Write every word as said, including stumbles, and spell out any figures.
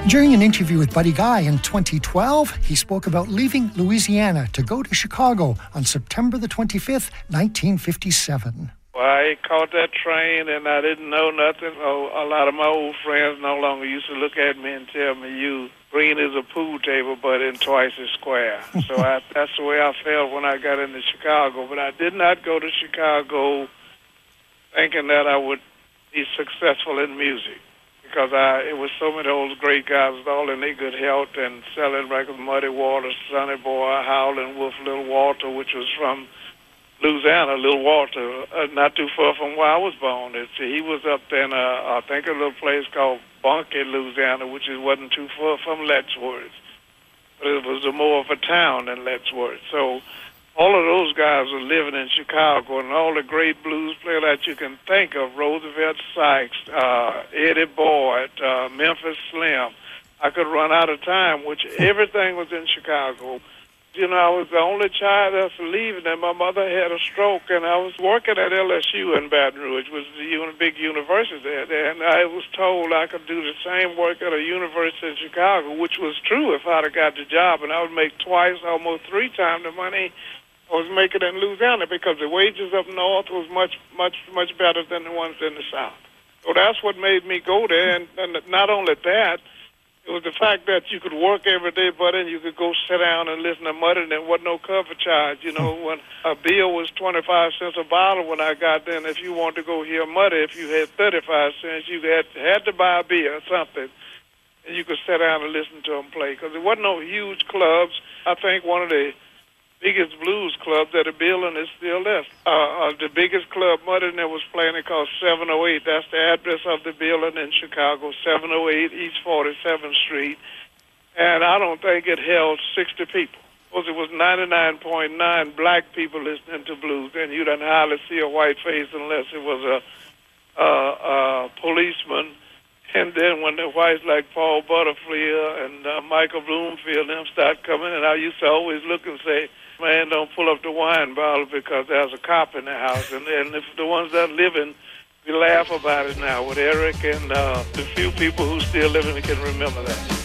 During an interview with Buddy Guy in twenty twelve, he spoke about leaving Louisiana to go to Chicago on September the twenty-fifth, nineteen fifty-seven. Well, I caught that train and I didn't know nothing. Oh, a lot of my old friends no longer used to look at me and tell me, you green as a pool table, but in twice as square. So I, that's the way I felt when I got into Chicago. But I did not go to Chicago thinking that I would be successful in music, because I, it was so many old great guys all in their good health and selling records, Muddy Waters, Sonny Boy, Howlin' Wolf, Little Walter, which was from Louisiana, Little Walter, uh, not too far from where I was born. It's, he was up there in, uh, I think, a little place called Bunkie, Louisiana, which is, wasn't too far from Lettsworth. But it was a more of a town than Lettsworth. So all of those guys were living in Chicago, and all the great blues players that you can think of, Roosevelt Sykes, uh, Eddie Boyd, uh, Memphis Slim. I could run out of time, which everything was in Chicago. You know, I was the only child that's leaving, and my mother had a stroke, and I was working at L S U in Baton Rouge, which is a uni- big university there, and I was told I could do the same work at a university in Chicago, which was true if I'd have got the job, and I would make twice, almost three times the money I was making in Louisiana, because the wages up north was much, much, much better than the ones in the South. So that's what made me go there, and, and not only that, it was the fact that you could work every day, but then you could go sit down and listen to Muddy, and there wasn't no cover charge. You know, when a bill was twenty-five cents a bottle when I got there, and if you wanted to go hear Muddy, if you had thirty-five cents, you had, had to buy a beer or something, and you could sit down and listen to them play, because there wasn't no huge clubs. I think one of the biggest blues clubs that are building is still there. Uh, uh, the biggest club Muddy that was playing, it called seven oh eight. That's the address of the building in Chicago, seven oh eight East forty-seventh Street. And I don't think it held sixty people. Because it was ninety-nine point nine black people listening to blues, and you didn't hardly see a white face unless it was a, a, a policeman. And then when the whites like Paul Butterfield and uh, Michael Bloomfield and them start coming, and I used to always look and say, man, don't pull up the wine bottle because there's a cop in the house. And, and if the ones that are living, we laugh about it now with Eric and uh, the few people who still living can remember that.